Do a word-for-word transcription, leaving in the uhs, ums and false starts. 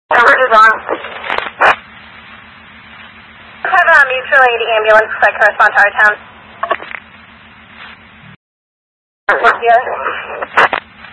Coverage is on. Have a mutual aid ambulance that correspond to our town. Yes.